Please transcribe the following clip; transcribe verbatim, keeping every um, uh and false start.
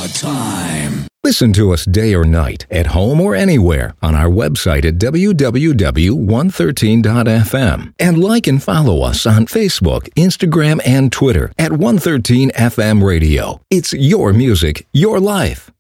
time. Listen to us day or night, at home or anywhere, on our website at w w w dot one thirteen dot f m. And like and follow us on Facebook, Instagram, and Twitter at one thirteen F M Radio. It's your music, your life.